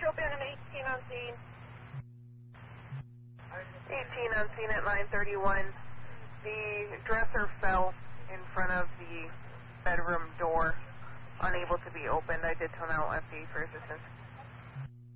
Metro Phantom 18 on scene. 18 on scene at 931. The dresser fell in front of the bedroom door, unable to be opened. I did tone out FD for assistance.